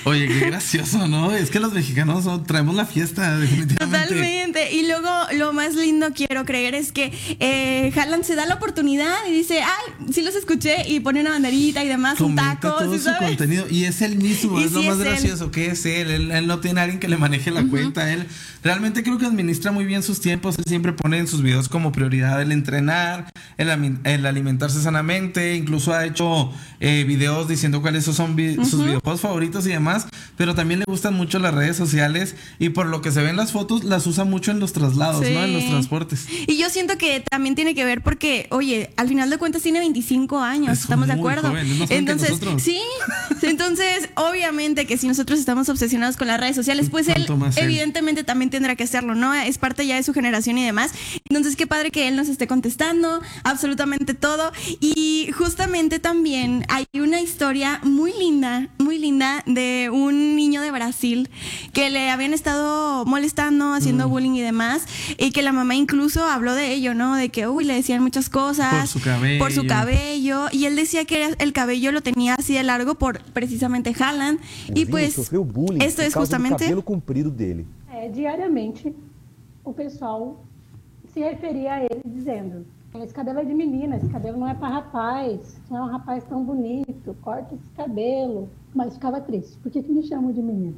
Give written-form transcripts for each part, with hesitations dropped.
Oye, qué gracioso, ¿no? Es que los mexicanos traemos la fiesta, definitivamente. Totalmente. Y luego lo más lindo, quiero creer, es que Haaland se da la oportunidad y dice, ay, sí los escuché, y pone una banderita y demás, un taco. Todo su contenido. Y es él mismo, es lo más gracioso, que es él. Él no tiene a alguien que le maneje la cuenta. Él realmente creo que administra muy bien sus tiempos. Él siempre pone en sus videos como prioridad el entrenar, el alimentarse sanamente. Incluso ha hecho videos diciendo cuáles son sus videojuegos favoritos y demás. Pero también le gustan mucho las redes sociales, y por lo que se ven las fotos, las usa mucho en los traslados, ¿no? En los transportes. Y yo siento que también tiene que ver porque, oye, al final de cuentas tiene 25 años, estamos de acuerdo. Joven, es más joven entonces, que nosotros. sí, entonces, obviamente que si nosotros estamos obsesionados con las redes sociales, pues él evidentemente también tendrá que hacerlo, ¿no? Es parte ya de su generación y demás. Entonces, qué padre que él nos esté contestando absolutamente todo. Y justamente también hay una historia muy linda de un niño de Brasil que le habían estado molestando, haciendo bullying y demás, y que la mamá incluso habló de ello, ¿no? De que, le decían muchas cosas por su cabello, y él decía que el cabello lo tenía así de largo por precisamente Haaland, y pues esto es justamente cabelo comprido dele. Diariamente o pessoal se referia a ele dizendo: esse cabelo é de menina, esse cabelo não é para rapaz, não é um rapaz tão bonito, corta esse cabelo. Mas ficava triste. ¿Por qué me llamo de menina?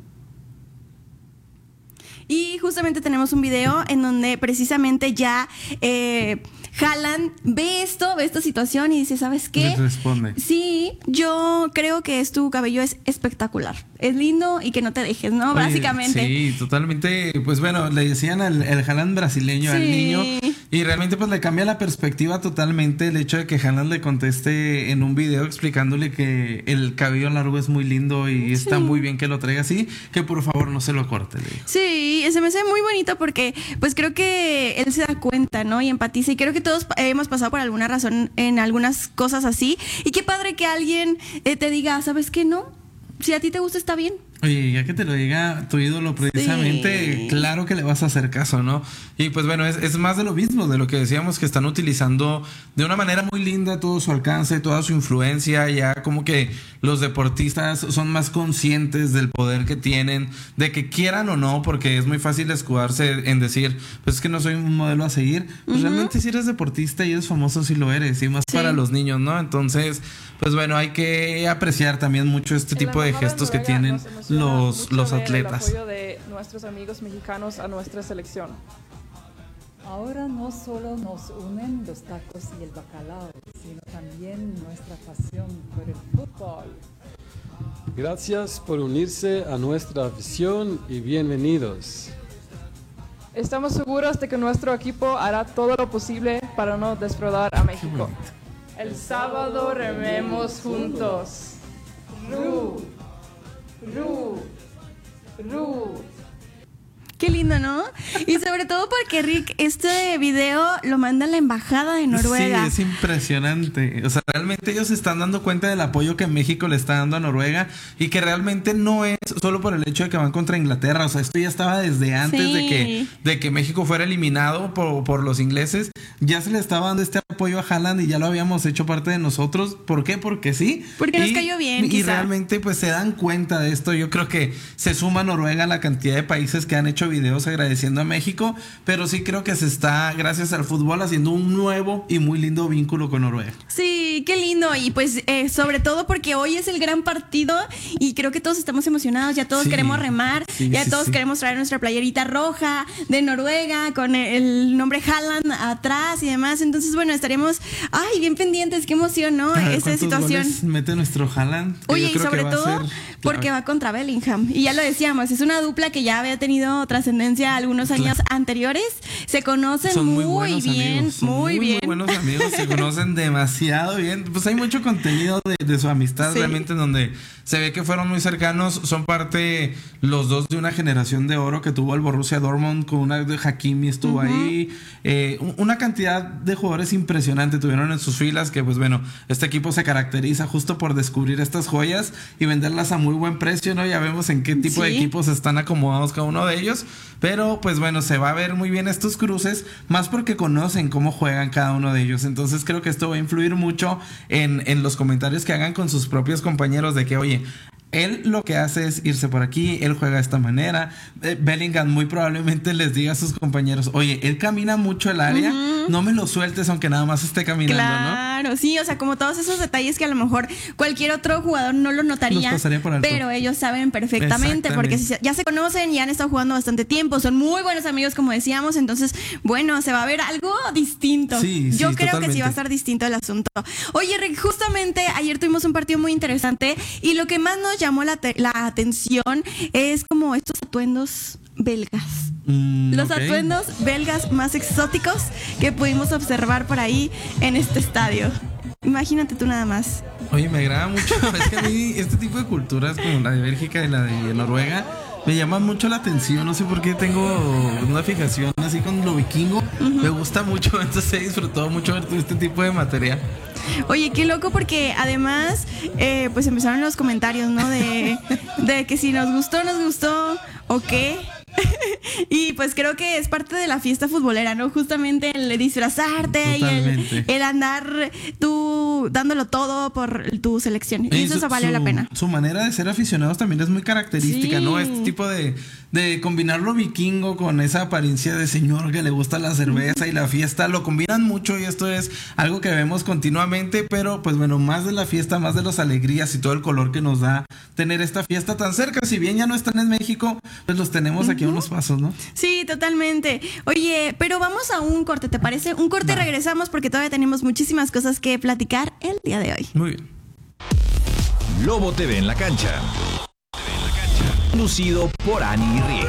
Y justamente tenemos un video en donde precisamente ya Haaland ve esta situación y dice, ¿sabes qué? Le responde. Sí, yo creo que tu cabello es espectacular, es lindo y que no te dejes, ¿no? Oye, básicamente. Sí, totalmente. Pues bueno, le decían el Haaland brasileño al niño, y realmente pues le cambia la perspectiva totalmente el hecho de que Haaland le conteste en un video explicándole que el cabello largo es muy lindo y está muy bien que lo traiga así, que por favor no se lo corte, le dijo. Sí, se me hace muy bonito porque pues creo que él se da cuenta, ¿no? Y empatiza, y creo que todos hemos pasado por alguna razón en algunas cosas así, y qué padre que alguien te diga, ¿sabes qué? No, si a ti te gusta está bien. Oye, ya que te lo diga tu ídolo precisamente, claro que le vas a hacer caso, ¿no? Y pues bueno, es más de lo mismo, de lo que decíamos, que están utilizando de una manera muy linda todo su alcance, toda su influencia. Ya como que los deportistas son más conscientes del poder que tienen, de que quieran o no, porque es muy fácil escudarse en decir, pues es que no soy un modelo a seguir. Pues realmente si eres deportista y eres famoso, sí lo eres, y más para los niños, ¿no? Entonces, pues bueno, hay que apreciar también mucho este tipo de gestos que tienen los atletas. El apoyo de nuestros amigos mexicanos a nuestra selección. Ahora no solo nos unen los tacos y el bacalao, sino también nuestra pasión por el fútbol. Gracias por unirse a nuestra afición y bienvenidos. Estamos seguros de que nuestro equipo hará todo lo posible para no defraudar a México. El sábado rememos juntos. Ru, ru, ru. Qué lindo, ¿no? Y sobre todo porque, Rick, este video lo manda la embajada de Noruega. Sí, es impresionante. O sea, realmente ellos se están dando cuenta del apoyo que México le está dando a Noruega, y que realmente no es solo por el hecho de que van contra Inglaterra. O sea, esto ya estaba desde antes de que México fuera eliminado por los ingleses. Ya se le estaba dando este apoyo a Haaland y ya lo habíamos hecho parte de nosotros. ¿Por qué? Porque sí. Porque nos cayó bien, y realmente pues se dan cuenta de esto. Yo creo que se suma Noruega a la cantidad de países que han hecho videos agradeciendo a México, pero sí creo que se está, gracias al fútbol, haciendo un nuevo y muy lindo vínculo con Noruega. Sí, qué lindo. Y pues sobre todo porque hoy es el gran partido y creo que todos estamos emocionados, ya todos queremos remar, todos queremos traer nuestra playerita roja de Noruega con el nombre Haaland atrás y demás. Entonces, bueno, estaremos bien pendientes. Qué emoción, ¿no? Esa situación. Mete nuestro Haaland. Oye, y sobre todo porque va contra Bellingham. Y ya lo decíamos, es una dupla que ya había tenido trascendencia algunos años anteriores. Se conocen muy bien, muy buenos amigos, se conocen demasiado bien. Pues hay mucho contenido de su amistad realmente, en donde se ve que fueron muy cercanos. Son parte los dos de una generación de oro que tuvo el Borussia Dortmund, con una de Hakimi estuvo ahí. Una cantidad de jugadores impresionante tuvieron en sus filas, que pues bueno, este equipo se caracteriza justo por descubrir estas joyas y venderlas a muy buen precio, ¿no? Ya vemos en qué tipo de equipos están acomodados cada uno de ellos. Pero pues bueno, se va a ver muy bien estos cruces, más porque conocen cómo juegan cada uno de ellos. Entonces creo que esto va a influir mucho en los comentarios que hagan con sus propios compañeros, de que oye, Él lo que hace es irse por aquí, él juega de esta manera. Bellingham muy probablemente les diga a sus compañeros, oye, él camina mucho el área, no me lo sueltes aunque nada más esté caminando, claro, ¿no? Sí, o sea, como todos esos detalles que a lo mejor cualquier otro jugador no lo notaría, pero ellos saben perfectamente, porque ya se conocen y han estado jugando bastante tiempo, son muy buenos amigos, como decíamos, entonces, bueno, se va a ver algo distinto. Yo creo totalmente que sí va a estar distinto el asunto. Oye, Rick, justamente ayer tuvimos un partido muy interesante y lo que más nos llamó la atención es como estos atuendos belgas. Los atuendos belgas más exóticos que pudimos observar por ahí en este estadio. Imagínate tú nada más. Oye, me agrada mucho. Es que a mí este tipo de culturas como la de Bélgica y la de Noruega me llaman mucho la atención. No sé por qué tengo una fijación así con lo vikingo. Me gusta mucho, entonces he disfrutado mucho ver todo este tipo de material. Oye, qué loco, porque además pues empezaron los comentarios, ¿no? De que si nos gustó o qué. Y pues creo que es parte de la fiesta futbolera, ¿no? Justamente el disfrazarte y el andar tú dándolo todo por tu selección. Y eso vale la pena. Su manera de ser aficionados también es muy característica, ¿no? Este tipo de combinar lo vikingo con esa apariencia de señor que le gusta la cerveza y la fiesta, lo combinan mucho y esto es algo que vemos continuamente, pero pues bueno, más de la fiesta, más de las alegrías y todo el color que nos da tener esta fiesta tan cerca. Si bien ya no están en México, pues los tenemos aquí a unos pasos, ¿no? Sí, totalmente. Oye, pero vamos a un corte, ¿te parece? Un corte y regresamos porque todavía tenemos muchísimas cosas que platicar el día de hoy. Muy bien. Lobo TV en la cancha. Conducido por Ani y Rick.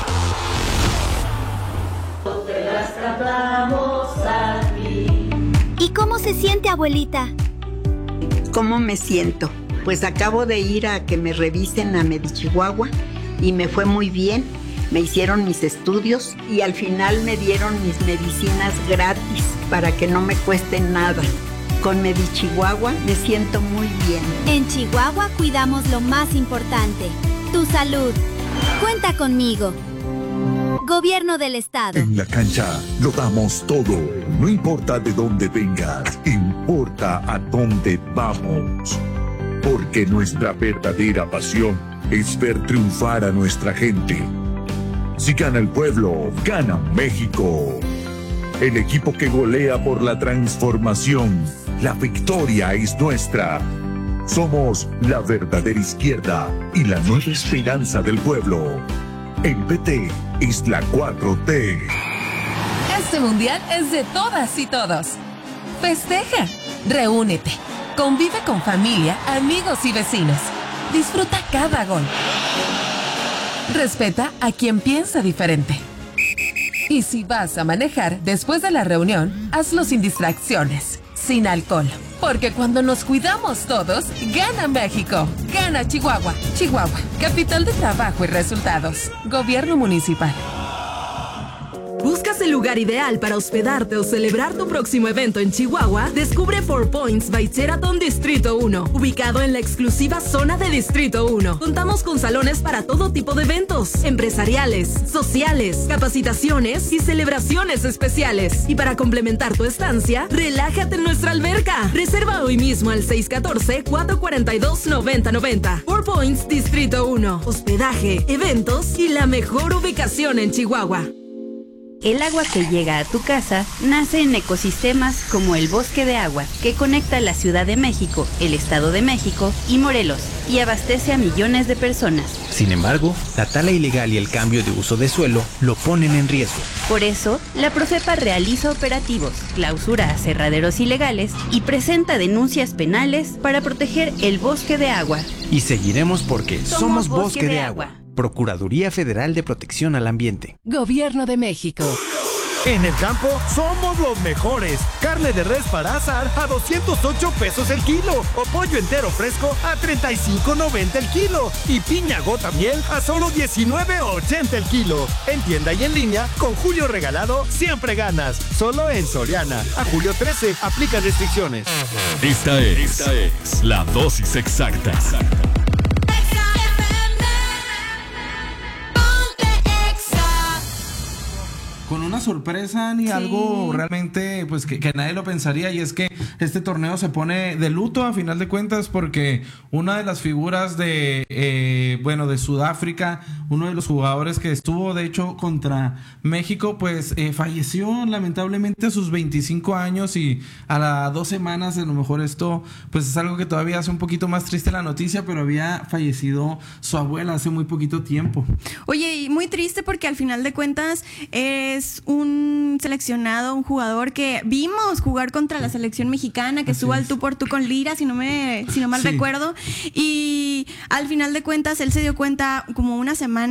¿Y cómo se siente, abuelita? ¿Cómo me siento? Pues acabo de ir a que me revisen a Medichihuahua y me fue muy bien. Me hicieron mis estudios y al final me dieron mis medicinas gratis para que no me cueste nada. Con Medichihuahua me siento muy bien. En Chihuahua cuidamos lo más importante, tu salud. Cuenta conmigo. Gobierno del Estado. En la cancha lo damos todo. No importa de dónde vengas, importa a dónde vamos. Porque nuestra verdadera pasión es ver triunfar a nuestra gente. Si gana el pueblo, gana México. El equipo que golea por la transformación. La victoria es nuestra. Somos la verdadera izquierda y la nueva esperanza del pueblo. El PT es la 4T. Este mundial es de todas y todos. Festeja, reúnete, convive con familia, amigos y vecinos. Disfruta cada gol. Respeta a quien piensa diferente. Y si vas a manejar después de la reunión, hazlo sin distracciones, sin alcohol. Porque cuando nos cuidamos todos, gana México, gana Chihuahua. Chihuahua, capital de trabajo y resultados. Gobierno municipal. ¿Buscas el lugar ideal para hospedarte o celebrar tu próximo evento en Chihuahua? Descubre 4 Points by Sheraton Distrito 1, ubicado en la exclusiva zona de Distrito 1. Contamos con salones para todo tipo de eventos, empresariales, sociales, capacitaciones y celebraciones especiales. Y para complementar tu estancia, relájate en nuestra alberca. Reserva hoy mismo al 614-442-9090. 4 Points Distrito 1. Hospedaje, eventos y la mejor ubicación en Chihuahua. El agua que llega a tu casa nace en ecosistemas como el Bosque de Agua, que conecta la Ciudad de México, el Estado de México y Morelos, y abastece a millones de personas. Sin embargo, la tala ilegal y el cambio de uso de suelo lo ponen en riesgo. Por eso, la Profepa realiza operativos, clausura aserraderos ilegales y presenta denuncias penales para proteger el Bosque de Agua. Y seguiremos porque somos Bosque de Agua. Procuraduría Federal de Protección al Ambiente. Gobierno de México. En el campo somos los mejores. Carne de res para asar a 208 pesos el kilo. O pollo entero fresco a 35.90 el kilo. Y piña gota miel a solo 19.80 el kilo. En tienda y en línea, con Julio Regalado siempre ganas. Solo en Soriana. A julio 13, aplica restricciones. Esta es la dosis exacta. Con una sorpresa ni algo realmente pues que nadie lo pensaría, y es que este torneo se pone de luto a final de cuentas porque una de las figuras de Sudáfrica, uno de los jugadores que estuvo de hecho contra México, pues falleció lamentablemente a sus 25 años y a las 2 semanas. A lo mejor esto pues es algo que todavía hace un poquito más triste la noticia, pero había fallecido su abuela hace muy poquito tiempo. Oye, y muy triste porque al final de cuentas es un seleccionado, un jugador que vimos jugar contra la selección mexicana, que estuvo al tú por tú con Lira, si no mal recuerdo, y al final de cuentas él se dio cuenta como una semana